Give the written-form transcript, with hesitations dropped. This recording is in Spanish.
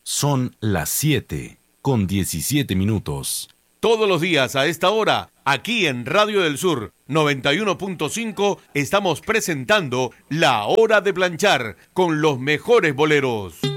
Son las 7:17. Todos los días a esta hora, aquí en Radio del Sur 91.5, estamos presentando La Hora de Planchar con los mejores boleros.